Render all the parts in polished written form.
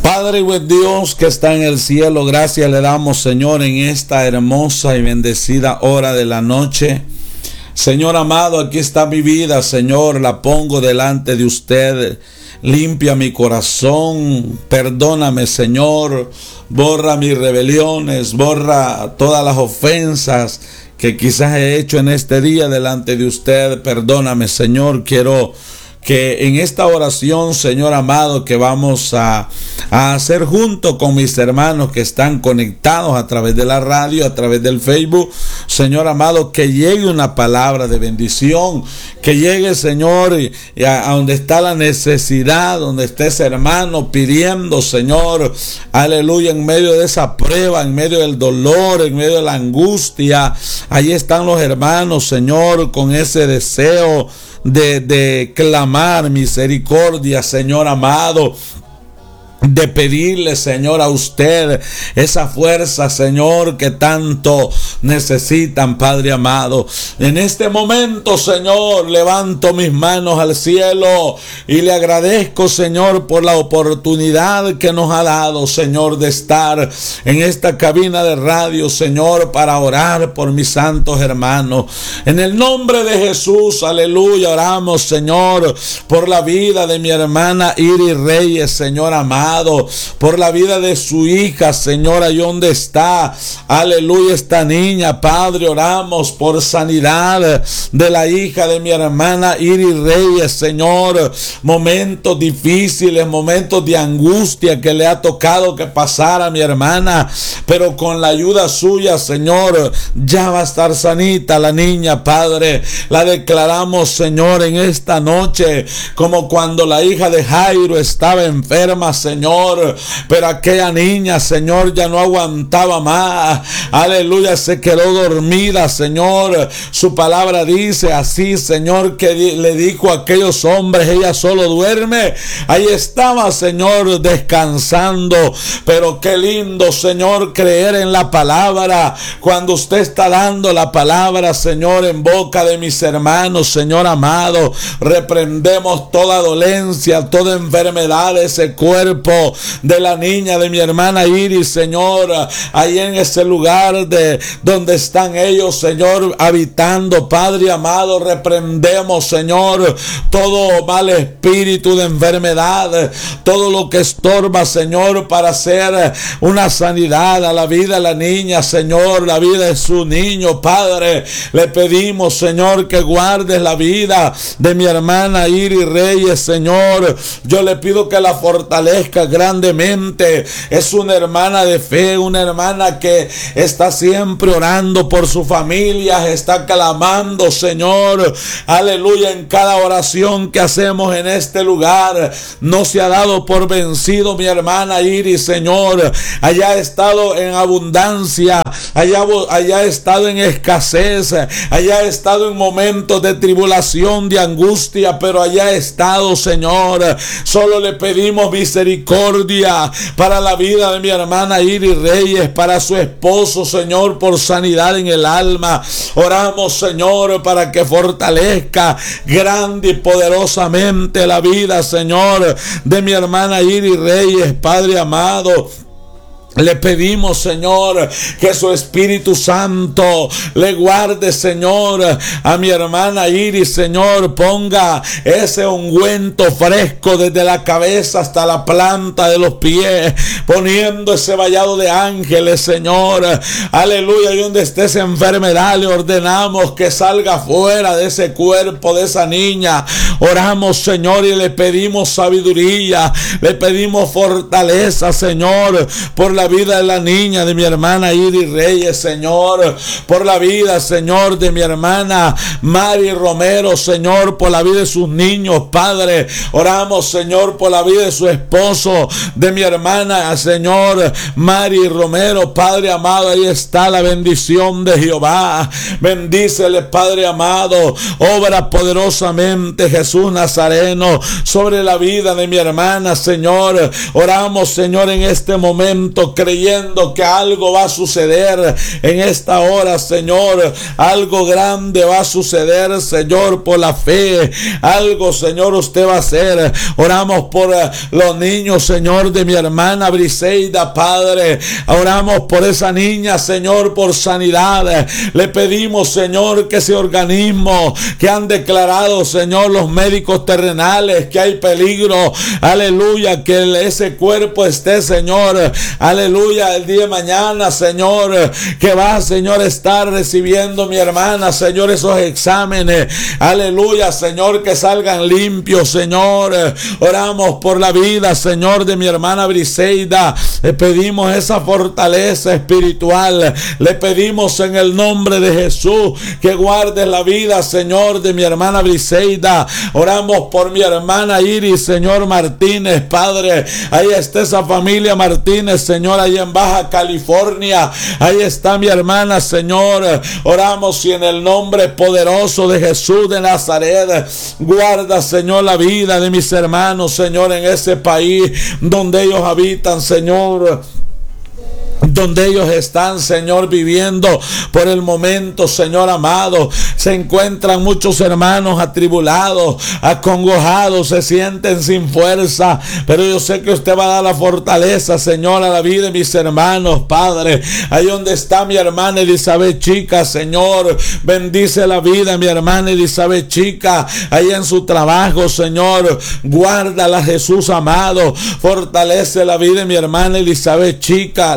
Padre y buen Dios que está en el cielo, gracias le damos, Señor, en esta hermosa y bendecida hora de la noche. Señor amado, aquí está mi vida, Señor, la pongo delante de usted. Limpia mi corazón, perdóname, Señor, borra mis rebeliones, borra todas las ofensas que quizás he hecho en este día delante de usted. Perdóname, Señor, quiero que en esta oración, Señor amado, que vamos a hacer junto con mis hermanos que están conectados a través de la radio, a través del Facebook, Señor amado, que llegue una palabra de bendición, que llegue, Señor, a donde está la necesidad, donde esté ese hermano pidiendo, Señor, aleluya, en medio de esa prueba, en medio del dolor, en medio de la angustia. Allí están los hermanos, Señor, con ese deseo de clamar misericordia, Señor amado, de pedirle, Señor, a usted esa fuerza, Señor, que tanto necesitan, Padre amado. En este momento, Señor, levanto mis manos al cielo y le agradezco, Señor, por la oportunidad que nos ha dado, Señor, de estar en esta cabina de radio, Señor, para orar por mis santos hermanos. En el nombre de Jesús, aleluya, oramos, Señor, por la vida de mi hermana Iris Reyes, Señor amado, por la vida de su hija, Señor, ahí donde está, aleluya, esta niña, Padre, oramos por sanidad de la hija de mi hermana Iris Reyes, Señor, momentos difíciles, momentos de angustia que le ha tocado que pasar a mi hermana, pero con la ayuda suya, Señor, ya va a estar sanita la niña, Padre. La declaramos, Señor, en esta noche, como cuando la hija de Jairo estaba enferma, Señor, pero aquella niña, Señor, ya no aguantaba más, aleluya, se quedó dormida, Señor. Su palabra dice así, Señor, que le dijo a aquellos hombres, ella solo duerme. Ahí estaba, Señor, descansando, pero qué lindo, Señor, creer en la palabra. Cuando usted está dando la palabra, Señor, en boca de mis hermanos, Señor amado, reprendemos toda dolencia, toda enfermedad de ese cuerpo de la niña de mi hermana Iris, Señor, ahí en ese lugar de donde están ellos, Señor, habitando, Padre amado, reprendemos, Señor, todo mal espíritu de enfermedad, todo lo que estorba, Señor, para hacer una sanidad a la vida de la niña, Señor, la vida de su niño, Padre. Le pedimos, Señor, que guardes la vida de mi hermana Iris Reyes, Señor. Yo le pido que la fortalezca grandemente. Es una hermana de fe, una hermana que está siempre orando por su familia, está clamando, Señor, aleluya, en cada oración que hacemos en este lugar. No se ha dado por vencido mi hermana Iris, Señor. Allá ha estado en abundancia, allá ha estado en escasez, allá ha estado en momentos de tribulación, de angustia, pero allá ha estado, Señor. Solo le pedimos misericordia para la vida de mi hermana Iris Reyes, para su esposo, Señor, por sanidad en el alma. Oramos, Señor, para que fortalezca grande y poderosamente la vida, Señor, de mi hermana Iris Reyes, Padre amado. Le pedimos, Señor, que su Espíritu Santo le guarde, Señor, a mi hermana Iris, Señor. Ponga ese ungüento fresco desde la cabeza hasta la planta de los pies, poniendo ese vallado de ángeles, Señor. Aleluya. Y donde esté esa enfermedad, le ordenamos que salga fuera de ese cuerpo de esa niña. Oramos, Señor, y le pedimos sabiduría, le pedimos fortaleza, Señor, por la vida de la niña de mi hermana Iris Reyes, Señor, por la vida, Señor, de mi hermana Mari Romero, Señor, por la vida de sus niños, Padre. Oramos, Señor, por la vida de su esposo, de mi hermana, Señor, Mari Romero, Padre amado. Ahí está la bendición de Jehová. Bendícele, Padre amado. Obra poderosamente, Jesús Nazareno, sobre la vida de mi hermana, Señor. Oramos, Señor, en este momento creyendo que algo va a suceder en esta hora, Señor. Algo grande va a suceder, Señor, por la fe. Algo, Señor, usted va a hacer. Oramos por los niños, Señor, de mi hermana Briseida, Padre. Oramos por esa niña, Señor, por sanidad. Le pedimos, Señor, que ese organismo que han declarado, Señor, los médicos terrenales, que hay peligro, aleluya, que ese cuerpo esté, Señor, aleluya, el día de mañana, Señor, que va, Señor, estar recibiendo mi hermana, Señor, esos exámenes, aleluya, Señor, que salgan limpios, Señor. Oramos por la vida, Señor, de mi hermana Briseida. Le pedimos esa fortaleza espiritual. Le pedimos en el nombre de Jesús que guarde la vida, Señor, de mi hermana Briseida. Oramos por mi hermana Iris, Señor, Martínez, Padre. Ahí está esa familia Martínez, Señor, ahí en Baja California. Ahí está mi hermana, Señor. Oramos y en el nombre poderoso de Jesús de Nazaret, guarda, Señor, la vida de mis hermanos, Señor, en ese país donde ellos habitan, Señor, donde ellos están, Señor, viviendo por el momento, Señor amado. Se encuentran muchos hermanos atribulados, acongojados, se sienten sin fuerza, pero yo sé que usted va a dar la fortaleza, Señor, a la vida de mis hermanos, Padre. Ahí donde está mi hermana Elizabeth Chica, Señor, bendice la vida de mi hermana Elizabeth Chica, ahí en su trabajo, Señor, guárdala, Jesús amado. Fortalece la vida de mi hermana Elizabeth Chica.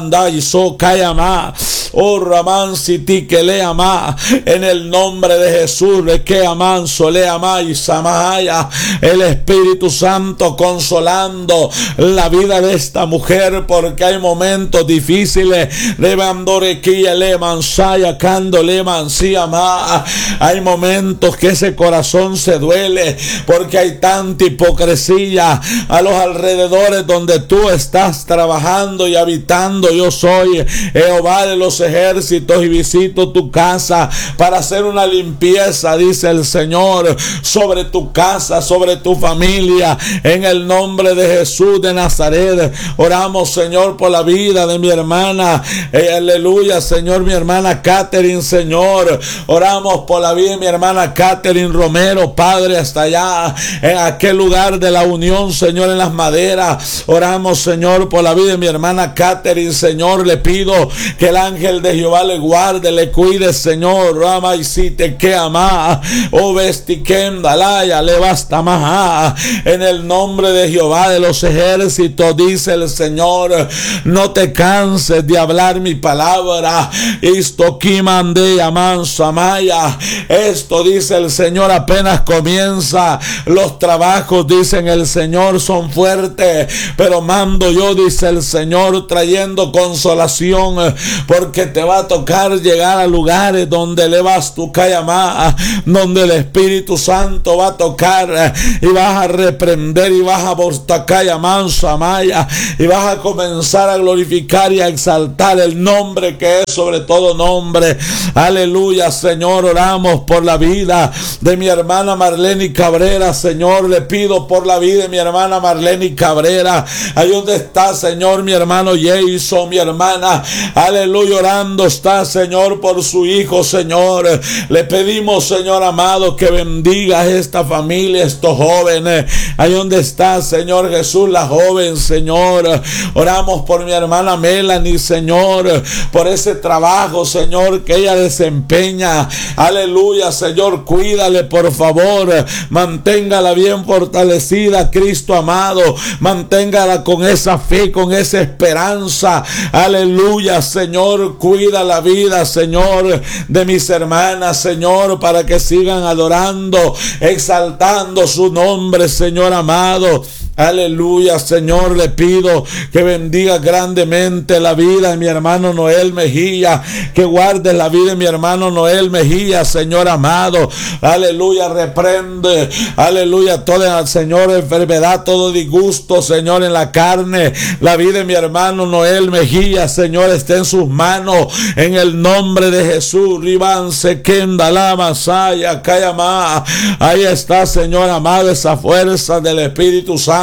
Y so kayama, oh Ramán Siti que le ama, en el nombre de Jesús, de que aman sole ama y samaya, el Espíritu Santo consolando la vida de esta mujer, porque hay momentos difíciles. De bandorequilla le mansaya cando le mansía ma, hay momentos que ese corazón se duele, porque hay tanta hipocresía a los alrededores donde tú estás trabajando y habitando. Yo soy Jehová de los ejércitos y visito tu casa para hacer una limpieza, dice el Señor, sobre tu casa, sobre tu familia, en el nombre de Jesús de Nazaret. Oramos, Señor, por la vida de mi hermana, aleluya, Señor, mi hermana Catherine, Señor. Oramos por la vida de mi hermana Catherine Romero, Padre, hasta allá en aquel lugar de la unión, Señor, en Las Maderas. Oramos, Señor, por la vida de mi hermana Catherine, Señor. Le pido que el ángel de Jehová le guarde, le cuide, Señor. Rama y si te que ama, o vestikendalaya, le basta más. En el nombre de Jehová de los ejércitos, dice el Señor, no te canses de hablar mi palabra. Esto kimande aman samaya. Esto, dice el Señor, apenas comienza. Los trabajos, dicen el Señor, son fuertes, pero mando yo, dice el Señor, trayendo consolación, porque te va a tocar llegar a lugares donde le vas tu cayamá, donde el Espíritu Santo va a tocar y vas a reprender y vas a bortacayamán samaya y vas a comenzar a glorificar y a exaltar el nombre que es sobre todo nombre. Aleluya, Señor. Oramos por la vida de mi hermana Marlene Cabrera, Señor. Le pido por la vida de mi hermana Marlene Cabrera. Ahí donde está, Señor, mi hermano Jason, mi hermana, aleluya, orando está, Señor, por su hijo, Señor. Le pedimos, Señor amado, que bendiga a esta familia, estos jóvenes. Ahí donde está, Señor Jesús, la joven, Señor. Oramos por mi hermana Melanie, Señor, por ese trabajo, Señor, que ella desempeña. Aleluya, Señor, cuídale, por favor. Manténgala bien fortalecida, Cristo amado. Manténgala con esa fe, con esa esperanza. Aleluya, Señor, cuida la vida, Señor, de mis hermanas, Señor, para que sigan adorando, exaltando su nombre, Señor amado. Aleluya, Señor, le pido que bendiga grandemente la vida de mi hermano Noel Mejía, que guarde la vida de mi hermano Noel Mejía, Señor amado. Aleluya, reprende, aleluya, toda, Señor, enfermedad, todo disgusto, Señor, en la carne. La vida de mi hermano Noel Mejía, Señor, está en sus manos, en el nombre de Jesús. Ribanse, Kendalama, Saya, Kayama. Ahí está, Señor amado, esa fuerza del Espíritu Santo.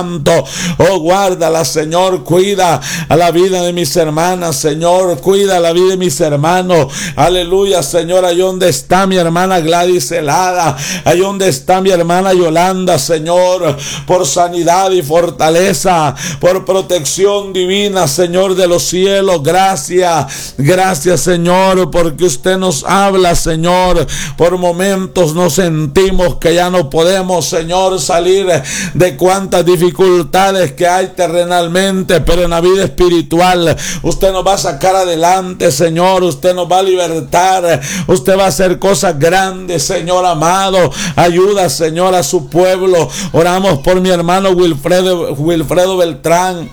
Santo. Oh, guárdala, Señor, cuida a la vida de mis hermanas, Señor, cuida la vida de mis hermanos. Aleluya, Señor, ahí donde está mi hermana Gladys Helada, ahí donde está mi hermana Yolanda, Señor, por sanidad y fortaleza, por protección divina, Señor de los cielos. Gracias, gracias, Señor, porque usted nos habla, Señor. Por momentos nos sentimos que ya no podemos, Señor, salir de cuantas dificultades que hay terrenalmente, pero en la vida espiritual usted nos va a sacar adelante, Señor. Usted nos va a libertar, usted va a hacer cosas grandes, Señor amado. Ayuda, Señor, a su pueblo. Oramos por mi hermano Wilfredo Beltrán.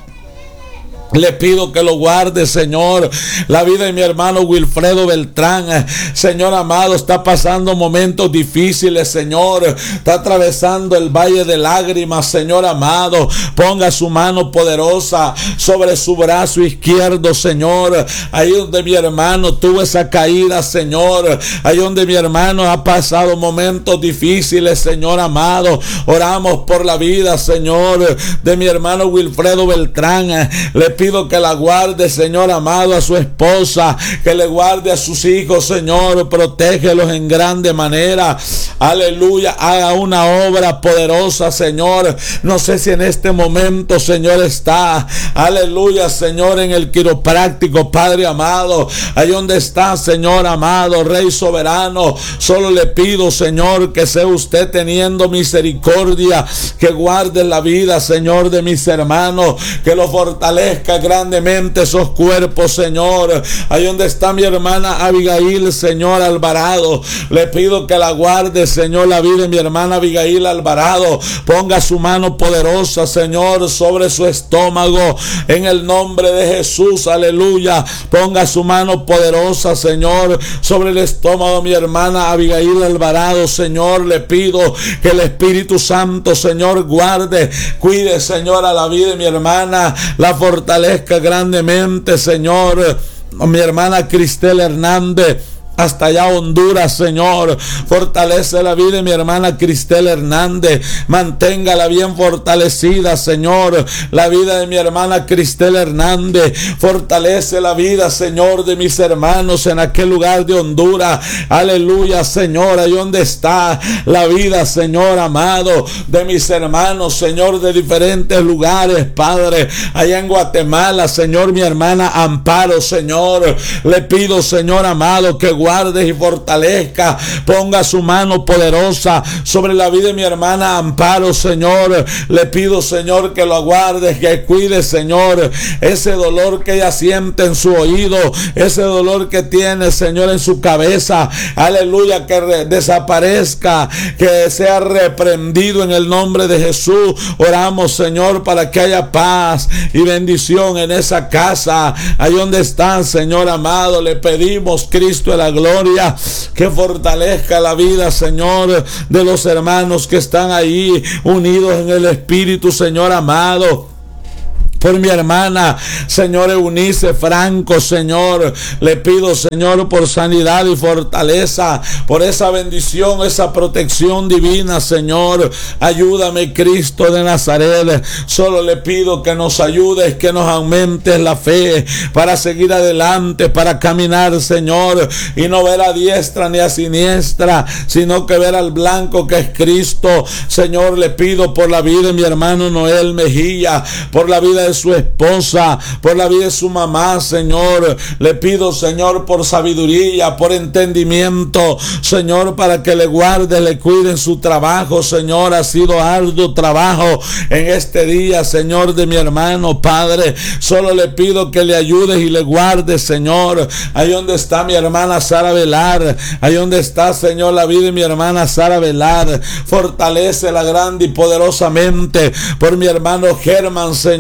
Le pido que lo guarde, Señor, la vida de mi hermano Wilfredo Beltrán. Señor amado, está pasando momentos difíciles, Señor. Está atravesando el valle de lágrimas, Señor amado. Ponga su mano poderosa sobre su brazo izquierdo, Señor. Ahí donde mi hermano tuvo esa caída, Señor. Ahí donde mi hermano ha pasado momentos difíciles, Señor amado. Oramos por la vida, Señor, de mi hermano Wilfredo Beltrán. Le pido que la guarde, Señor amado, a su esposa, que le guarde a sus hijos, Señor, protégelos en grande manera. Aleluya, haga una obra poderosa, Señor. No sé si en este momento, Señor, está, aleluya, Señor, en el quiropráctico, Padre amado, ahí donde está, Señor amado, Rey soberano. Solo le pido, Señor, que sea usted teniendo misericordia, que guarde la vida, Señor, de mis hermanos, que lo fortalezca grandemente esos cuerpos, Señor. Ahí donde está mi hermana Abigail, Señor Alvarado, le pido que la guarde, Señor, la vida de mi hermana Abigail Alvarado. Ponga su mano poderosa, Señor, sobre su estómago, en el nombre de Jesús, aleluya. Ponga su mano poderosa, Señor, sobre el estómago de mi hermana Abigail Alvarado, Señor. Le pido que el Espíritu Santo, Señor, guarde, cuide, Señor, a la vida de mi hermana, la fortalezca grandemente, Señor. Mi hermana Cristel Hernández, hasta allá Honduras, Señor. Fortalece la vida de mi hermana Cristel Hernández. Manténgala bien fortalecida, Señor. La vida de mi hermana Cristel Hernández. Fortalece la vida, Señor, de mis hermanos en aquel lugar de Honduras. Aleluya, Señor. Ahí donde está la vida, Señor amado, de mis hermanos, Señor, de diferentes lugares, Padre. Allá en Guatemala, Señor, mi hermana Amparo, Señor. Le pido, Señor amado, que guarde y fortalezca. Ponga su mano poderosa sobre la vida de mi hermana Amparo, Señor. Le pido, Señor, que lo guarde, que cuide, Señor, ese dolor que ella siente en su oído, ese dolor que tiene, Señor, en su cabeza. Aleluya, que desaparezca, que sea reprendido en el nombre de Jesús. Oramos, Señor, para que haya paz y bendición en esa casa. Ahí donde están, Señor amado, le pedimos, Cristo de la gloria, que fortalezca la vida, Señor, de los hermanos que están ahí unidos en el Espíritu, Señor amado. Por mi hermana, Señor, Eunice Franco, Señor, le pido, Señor, por sanidad y fortaleza, por esa bendición, esa protección divina, Señor. Ayúdame, Cristo de Nazaret. Solo le pido que nos ayudes, que nos aumentes la fe para seguir adelante, para caminar, Señor, y no ver a diestra ni a siniestra, sino que ver al blanco que es Cristo. Señor, le pido por la vida de mi hermano Noel Mejía, por la vida de su esposa, por la vida de su mamá, Señor. Le pido, Señor, por sabiduría, por entendimiento, Señor, para que le guarde, le cuide en su trabajo, Señor. Ha sido arduo trabajo en este día, Señor, de mi hermano, Padre. Solo le pido que le ayudes y le guardes, Señor. Ahí donde está mi hermana Sara Velar, ahí donde está, Señor, la vida de mi hermana Sara Velar. Fortalécela grande y poderosamente. Por mi hermano Germán, Señor, ahí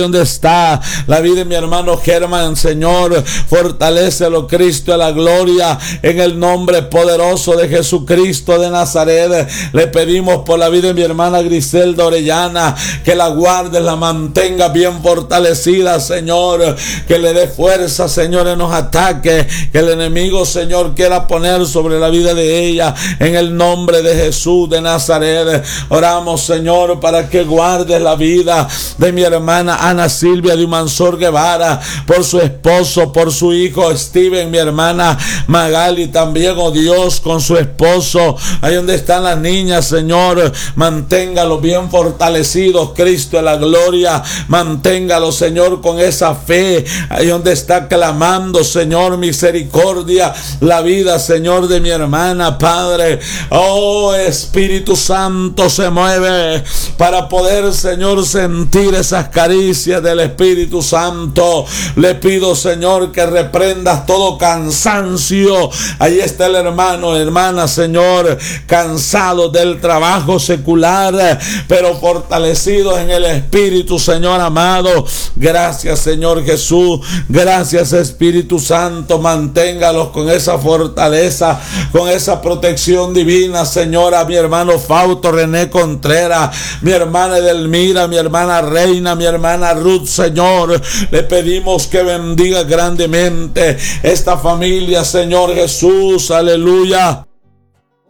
donde está la vida de mi hermano Germán, Señor, fortalécelo, Cristo de la gloria, en el nombre poderoso de Jesucristo de Nazaret. Le pedimos por la vida de mi hermana Griselda Orellana, que la guarde, la mantenga bien fortalecida, Señor, que le dé fuerza, Señor, en los ataques que el enemigo, Señor, quiera poner sobre la vida de ella, en el nombre de Jesús de Nazaret. Oramos, Señor, para que guarde la vida de mi hermana Ana Silvia de Humansor Guevara, por su esposo, por su hijo Steven, mi hermana Magali también, oh Dios, con su esposo, ahí donde están las niñas, Señor, manténgalos bien fortalecidos, Cristo de la gloria, manténgalos, Señor, con esa fe, ahí donde está clamando, Señor, misericordia, la vida, Señor, de mi hermana, Padre. Oh, Espíritu Santo, se mueve para poder, Señor, sentir esas caricias del Espíritu Santo. Le pido, Señor, que reprendas todo cansancio. Ahí está el hermano, hermana, Señor, cansado del trabajo secular, pero fortalecidos en el Espíritu, Señor amado. Gracias, Señor Jesús. Gracias, Espíritu Santo. Manténgalos con esa fortaleza, con esa protección divina, Señor. A mi hermano Fausto René Contreras, mi hermana Edelmira, mi hermana Reina, mi hermana Ruth, Señor, le pedimos que bendiga grandemente esta familia, Señor Jesús. Aleluya.